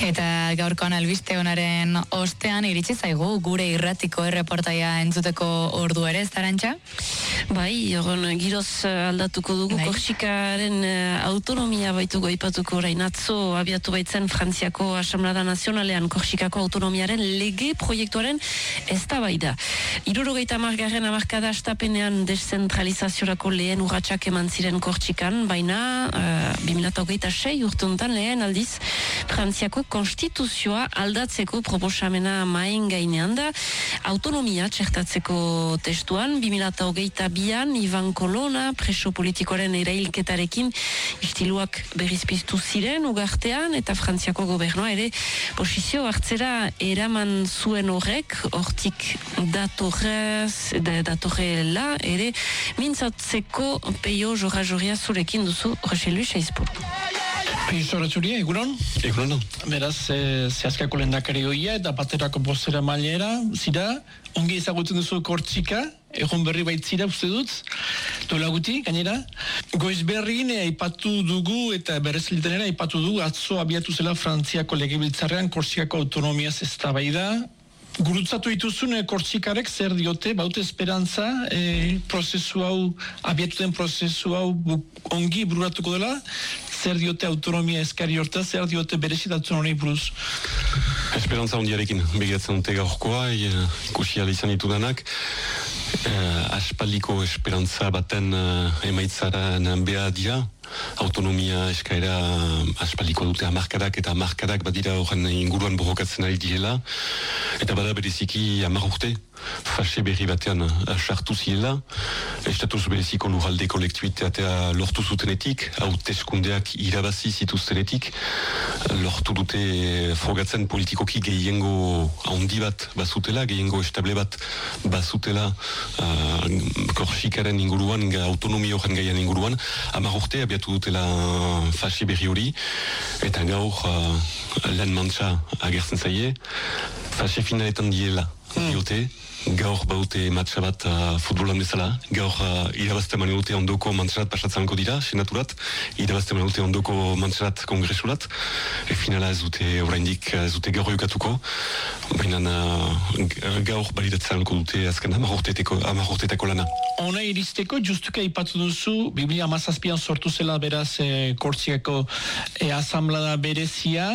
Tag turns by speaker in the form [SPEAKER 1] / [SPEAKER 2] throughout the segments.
[SPEAKER 1] Eta gaurkoan albiste honaren ostean iritsi zaigu gure irratiko erreportaia entzuteko ordu ere, ez Arantxa?
[SPEAKER 2] Bai, giroz aldatuko dugu, Korsikaren autonomia baituko aipatuko orain atzo abiatu baitzen Frantziako Asamblada Nazionalean Korsikako autonomiaren lege proiektuaren eztabaida. 70. hamarkada hastapenean deszentralizaziorako lehen urratsak eman ziren Korsikan, baina 2026 urteuntan lehen aldiz Frantziako konstituzioa aldatzeko proposamena main gainean da. Autonomia txertatzeko testuan 2022an Ivan Colonna preso politikoaren erailketarekin istiluak berrizpiztu ziren ugartean, eta Frantziako gobernua ere posizio hartzera eraman zuen hortik datorrela ere mintzatzeko peio jorra zurekin duzu Roxelu Seizpuru.
[SPEAKER 3] Pizoratzuria, egunon?
[SPEAKER 4] Egunon.
[SPEAKER 3] Beraz, zehazkako lehendakari hoia eta baterako bozera mailera, zira, ongi ezagutzen duzu Kortsika, egon berri baitzira, uste dut, dola guti, gainera. Goiz berriin, aipatu dugu eta berrezilitenera aipatu dugu, atzo abiatu zela Frantziako legebiltzarrean Kortsikako autonomiaz eztabaida. Gurutzatu dituzun Kortsikarek zer diote, baute esperantza, prozesu hau, abiatu den prozesu hau ongi bururatuko dela, zer diote autonomia eskari horta, zer diote berezitatzen hori buruz?
[SPEAKER 4] Esperantza ondiarekin, begiatzen dute gaurkoa, ikusi izan ditudanak, aspaldiko esperantza baten emaitzaren beha dira, autonomia eskaera aspaldiko dute hamarkadak eta hamarkadak badira horren inguruan borrokatzen ari direla, eta bada bereziki 10 urte fase berri batean sartu zirela, estatus bereziko lurralde kolektibitatea lortu zutenetik, hauteskundeak irabazi zituztenetik, lortu dute frogatzen politikoki gehiengo handi bat bazutela, gehiengo estable bat bazutela Korsikaren inguruan, autonomia horren gaian inguruan, 10 urte abiatu dutela fase berri hori, eta gaur lan mantxa agertzen zaie, fase finaletan diela diote, gaur baute matxa bat futbolan bezala, gaur irabazte mani dute ondoko mantxarat pasatzanko dira, senaturat, irabazte mani dute ondoko mantxarat kongresurat, finala ez dute oraindik ez dute gaur jokatuko, baina gaur balidatzanko dute azken 10 urtetako lana.
[SPEAKER 3] Hona iristeko, justuka ipatu duzu, 2017an sortu zela beraz Kortsikako asamblada berezia,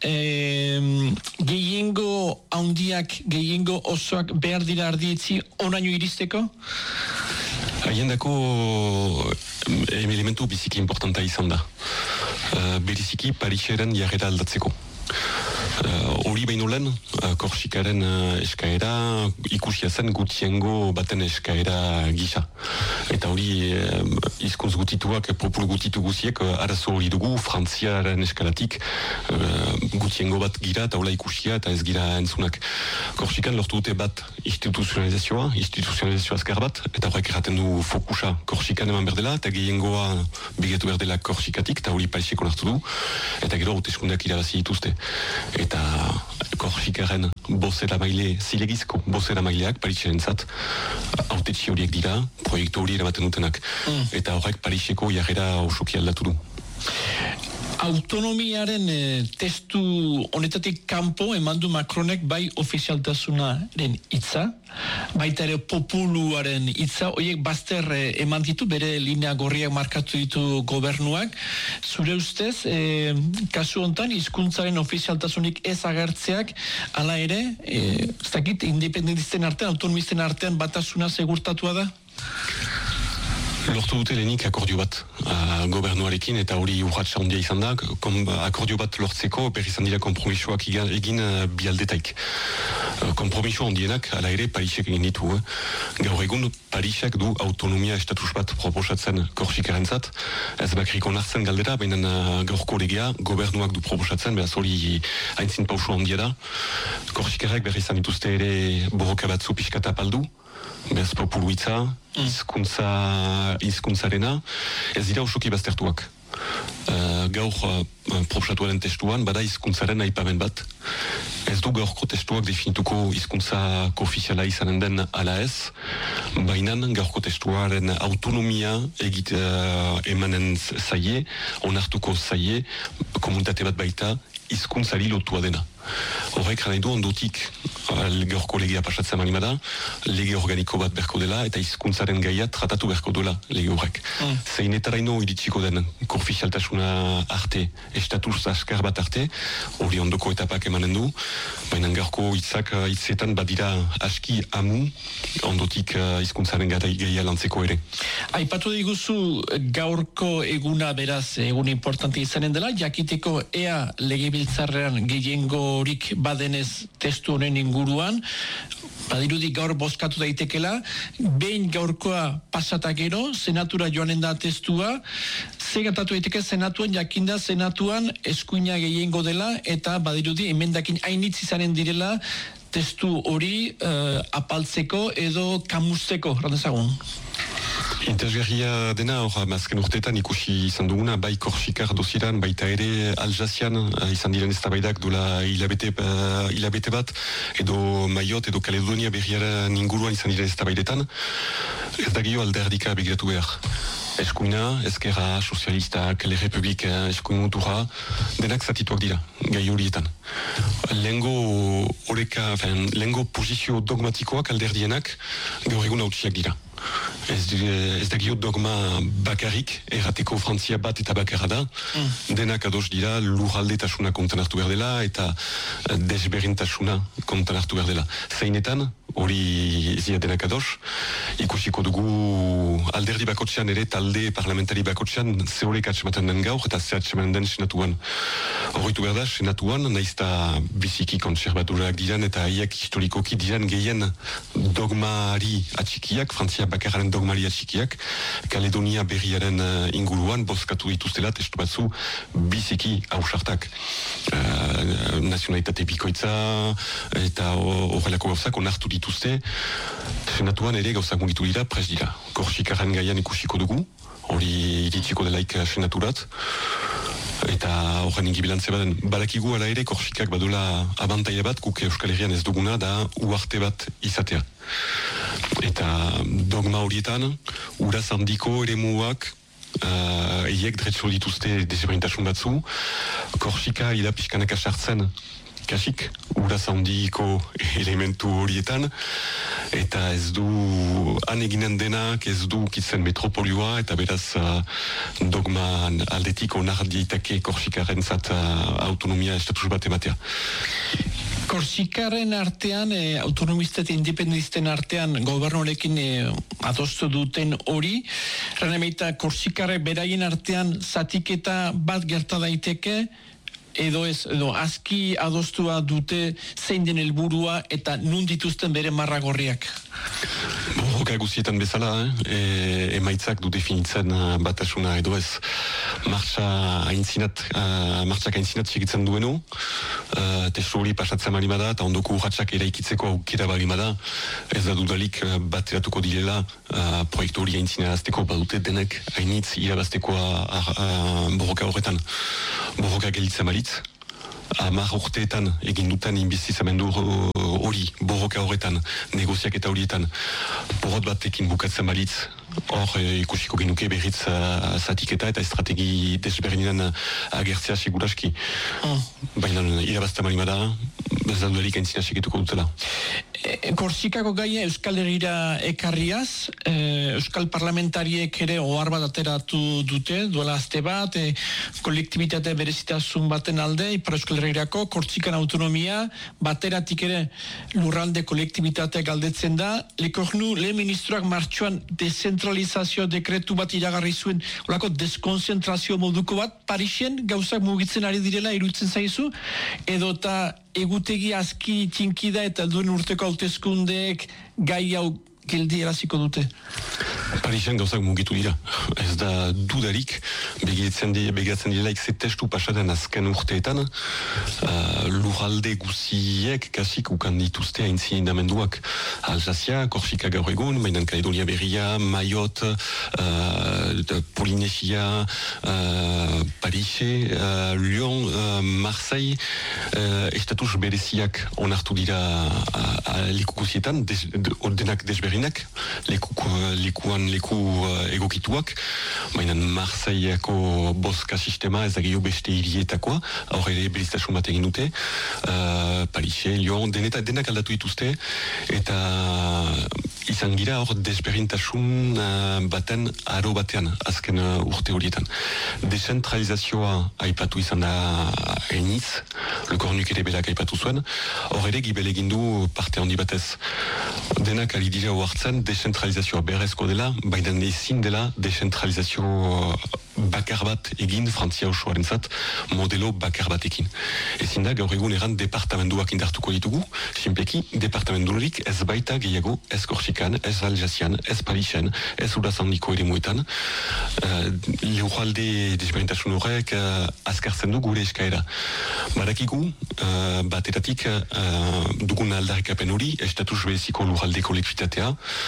[SPEAKER 3] gehiengo handiak, gehiengo osoak behar dira ardietzi onaino iristeko?
[SPEAKER 4] Haiendako elementu biziki importanta izan da. Beriziki Pariseren jarrera aldatzeko. Hori behin olen, Korsikaren eskaera ikusia zen gutiengo baten eskaera gisa. Eta hori hizkuntz gutituak, populu gutitu guziek, arazo hori dugu, Frantziaren eskalatik gutiengo bat gira eta hola ikusia eta ez gira entzunak. Korsikan lortu dute bat instituzionalizazioa azkar bat, eta horrek erraten du fokusa Korsikan eman berdela, eta gehiengoa bigetu berdela Korsikatik, eta hori paiseko nartu du, eta gero hauteskundeak irabazi dituzte. Eta Korsikaren bozera maile, zilegizko bozera maileak Parisaren zat, autetxi horiek dira, proiektu hori eramaten dutenak. Eta horrek Pariseko jarrera osoki aldatu du.
[SPEAKER 3] Autonomiaren testu honetatik kanpo emandu Macronek bai ofizialtasunaren hitza, baita ere populuaren hitza, horiek bazter eman ditu, bere linea gorriak markatu ditu gobernuak. Zure ustez, kasu hontan hizkuntzaren ofizialtasunik ez agertzeak, hala ere, ez dakit, independentisten artean, autonomisten artean batasuna segurtatua da?
[SPEAKER 4] Lortu dute lehenik akordio bat gobernuarekin, eta hori urratsa handia izan da, akordio bat lortzeko berri izan dira konpromisoak egin bialdetaik. Konpromiso handienak, ala ere, Parisek egin ditu. Gaur egun, Parisek du autonomia estatus bat proposatzen Korsikaren zat, ez bakrik onartzen galdera, baina gaurko legea gobernuak du proposatzen, beraz hori haintzin pauso handia da. Korsikarek berri izan dituzte ere borroka batzu pixkata paldu, bez populuitza, hizkuntzarena, ez dira osoki baztertuak. Gaur proposatuaren testuan, bada hizkuntzaren aipamen bat. Ez du gaurko testuak definituko hizkuntzako ofiziala izanen den ala ez, baina gaurko testuaren autonomia emanen zaie, onartuko zaie, komunitate bat baita, hizkuntzari lotua dena. Horrek nahi du ondotik gaurko legea pasatzen manimada, lege organiko bat berko dela eta hizkuntzaren gaia tratatu berko dela lege horrek. Zeinetaraino iritsiko den kofizialtasuna arte, estatus askar bat arte, hori ondoko etapak emanen du, baina gaurko hitzetan badira aski amu ondotik hizkuntzaren gaia lantzeko ere.
[SPEAKER 3] Aipatu diguzu gaurko eguna beraz egun importante izanen dela, jakiteko ea legebiltzarrean gehiengorik badenez testu honen inguruan, badirudi gaur bozkatu daitekela, behin gaurkoa pasata gero, senatura joanen da testua, zegatatu daiteke senatuan, jakinda senatuan eskuina gehiengo dela, eta badirudi emendakin hainitz izanen direla testu hori apaltzeko edo kamusteko, randezagun.
[SPEAKER 4] Interesgarria dena, hor, azken urteetan ikusi izan duguna, bai Korsikar dosiran, baita ere Alsazian, izan diren eztabaidak dola hilabete bat, edo Maiot, edo Kaledonia berriaren inguruan izan diren eztabaidetan, ez da gehiago alderdika begiratu behar. Eskuina, ezkerra, sozialistak, Le Republika, eskuin mutura, denak zatituak dira, gai horietan. Lehengo posizio dogmatikoak alderdienak gaur egun hautsiak dira. Ez da gio dogma bakarrik, errateko Frantzia bat eta bakarra da, denak ados dira lurraldetasuna kontan hartu behar dela eta desberintasuna kontan hartu behar dela. Zeinetan, hori zia denak ados, ikusiko dugu alderdi bakotxean ere, talde parlamentari bakotxean, ze horrek atxematen den gaur eta ze atxematen den senatuan. Horretu behar da, senatuan, naizta biziki kontserbaturak diran eta haiek historikoki diran gehien dogmari atxikiak, Frantzia bakarraren dogmari atxikiak, Kaledonia berriaren inguruan bozkatu dituztela testu batzu biziki hausartak. Nazionalitate bikoitza eta horrelako gauzak onartu dituzte, senatuan ere gauzak mugitu dira, prez dira. Korsikaren gaian ikusiko dugu, hori iritsiko delaik senaturat, eta horren ingibilantze baden badakigu ala ere Korsikak badula abantaia bat, guk Euskal Herrian ez duguna da uarte bat izatea. Eta dogma horietan, uraz handiko ere muak, eiek dretso dituzte desberintasun batzu, Korsika ida pixkanaka sartzen kasik, uraz handiko elementu horietan, eta ez du han eginen denak, ez du kitzen metropolioa, eta beraz dogma aldetik onar dietake Korsikaren zat autonomia estatus bat ematea.
[SPEAKER 3] Korsikaren artean, autonomista eta independisten artean gobernorekin adostu duten hori, renemeita Korsikare beraien artean zatiketa bat gerta daiteke, edo aski adostua dute zein den helburua eta nun dituzten bere marragorriak.
[SPEAKER 4] Borroka guzietan bezala, emaitzak du definitzen batasuna edo ez. Martxak aintzinat segitzen duenu, testu hori pasatzen marimada eta ondoko urratxak eraikitzeko aukera barimada, ez da dudalik bateratuko direla proiektu hori aintzinazteko badute denek hainitz irabaztekoa borroka horretan. Borroka gelitzen balitz, 10 urteetan egin duten inbestizamendu hori, borroka horretan, negoziak eta horietan, porrot batekin bukatzen balitz, hor ikusiko genuke berriz zatiketa eta estrategi desberdinen agertzea seguraski. Baina irabazten marimada, ez da duelik aintzina segituko dutela.
[SPEAKER 3] Korsikako gaia Euskal Herrira ekarriaz, Euskal parlamentariek ere ohar bat ateratu dute, duela aste bat, kolektibitate berezitasun baten alde, Ipar Euskal Herrirako, Korsikan autonomia, bateratik ere lurralde kolektibitate galdetzen da, Lekornu, lehen ministroak martxoan dezentralizazio dekretu bat iragarri zuen, olako deskonzentrazio moduko bat, Parisen gauzak mugitzen ari direla iruditzen zaizu, edota egutegi aski txinkida eta duen urteko hauteskundeek gai hau geldi eraziko dute.
[SPEAKER 4] Parisen gauzak mugitu dira. Ez da dudarik, begatzen direlaik ze testu pasaden azken urteetan, lurralde guziek kasik ukan dituzte aintzin damenduak. Alsazia, Korsika gaur egun, mainan Kaledonia berria, Maiot, Polinesia, Parise, Lyon, Marseille, estatus bereziak onartu dira leku guzietan, denak desberinak, lekuan leku egokituak, baina Marseilleko boska sistema ez da gehiago beste hirietakoa, hor ere beriztasun bat egin dute, Parise, Lyon, denak aldatu dituzte, eta izan gira hor desberdintasun baten aro batean, azken urte horietan. Dezentralizazioa aipatu izan da eniz, Le Cornuc ere berak aipatu zuen, hor ere gibel egin du parte handi batez. Denak ari dira hartzen dezentralizazioa berrezko dela, baina ezin dela dezentralizazio bakar bat egin Frantzia osoaren zat, modelo bakar batekin. Ezin da gaur egun eran departamenduak indartuko ditugu, sinpleki departamendurik ez baita gehiago, ez Korsikan, ez Alsazian, ez Parisen, ez Urazandiko ere muetan. Lurralde desberdintasun horrek azkartzen du gure eskaera. Badakigu, bateratik dugun aldarrikapen hori, estatus beziko lurralde kolektitatea,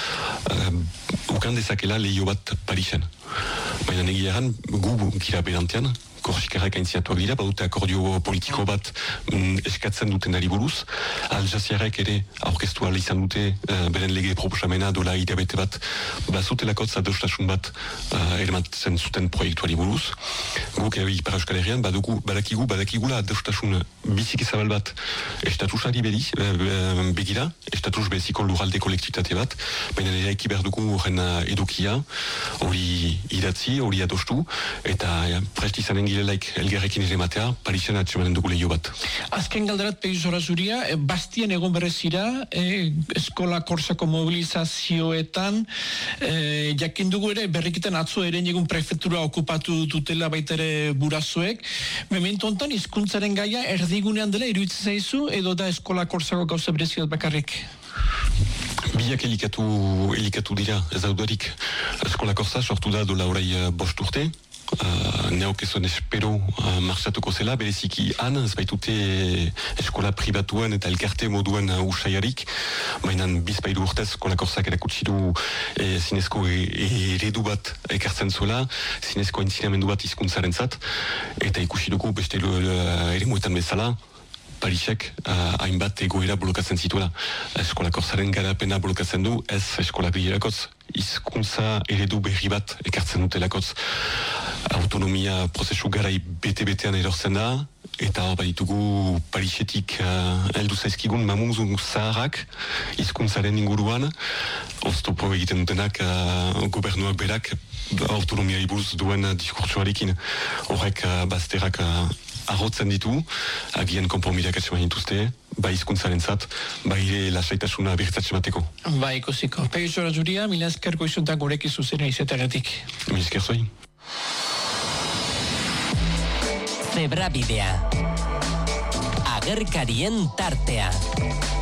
[SPEAKER 4] ukan dezakela lehio bat Parisen. Baina negiaran, gu gira berantean, Korsikarrak aintziatuak dira, badute akordio politiko bat eskatzen duten ari buruz. Alsaziarrek ere aurkeztu ala izan dute beren lege proposamena dola hilabete bat bazutelakotz adostasun bat eramatzen zuten proiektuari buruz. Guk Ipar Euskal Herrian badakigula adostasun biziki zabal bat estatusari begira, estatus beziko lurralde kolektitate bat, baina nire eki behar dugu horren edukia, hori idatzi, hori adostu, eta prest izanen girelaik elgarrekin ere matea, Parisen atxemanen dugu lehio bat.
[SPEAKER 3] Azken galderat Peixora Zuria, Bastien egon berrezira, eskola korsako mobilizazioetan, jakin dugu ere, berrikiten atzo eren egun prefektura okupatu dutela baita ere burazuek. Memento hontan hizkuntzaren gaia erdigunean dela iruditzen zaizu, edo da eskola korsako gauza bereziat bakarrik?
[SPEAKER 4] Biak elikatu dira, ez daudarik. Eskola korsa sortu da dola orai 5 urte, neok ezon espero marxatuko zela, bereziki han, ez baitute eskola pribatuen eta elkarte moduen usaiarik, baina bizpairu urtez eskola korsak erakutsi du zinezko eredu bat ekartzen zuela, zinezko entzinamendu bat hizkuntzaren zat, eta ikusi dugu beste ere muetan bezala, Parisek hainbat egoera blokatzen zituela. Eskola korsaren garapena blokatzen du, ez eskola bilerakotz, hizkuntza eredu berri bat ekartzen dutelakotz. Autonomia prozesu garai bete-betean erortzen da, eta hor baditugu Parisetik heldu zaizkigun mamuzu zaharrak hizkuntzaren inguruan, oztopo egiten dutenak gobernuak berak autonomiari buruz duen diskurtsoarekin. Horrek bazterak arrotzen ditu, agian konpromirak atseman dituzte, bai hizkuntzaren zat, bai lasaitasuna berritzatzen bateko.
[SPEAKER 3] Bai, ikusiko. Peixora Zuria, mila esker goizuntan gurekin zuzena izateagatik.
[SPEAKER 4] Mila esker zoi.
[SPEAKER 5] Zebrabidea. Agerkarien tartea.